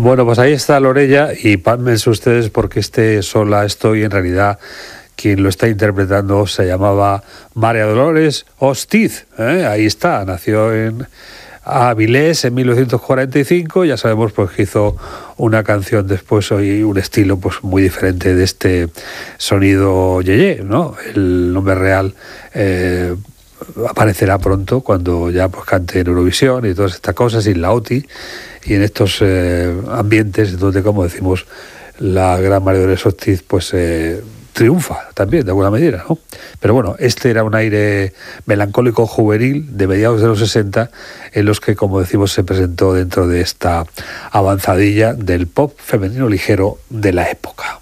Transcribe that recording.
Bueno, pues ahí está Lorella y pálmense ustedes porque Sola Estoy, en realidad quien lo está interpretando se llamaba María Dolores Hostiz, ¿eh? Ahí está, nació en Avilés en 1945, ya sabemos pues que hizo una canción después y un estilo pues muy diferente de este sonido yeye, ¿no? El nombre real aparecerá pronto cuando ya pues cante en Eurovisión y todas estas cosas, y la OTI, y en estos ambientes donde, como decimos, la gran María Dolores Hostiz pues triunfa también de alguna medida, ¿no? Pero bueno, este era un aire melancólico juvenil de mediados de los 60 en los que, como decimos, se presentó dentro de esta avanzadilla del pop femenino ligero de la época.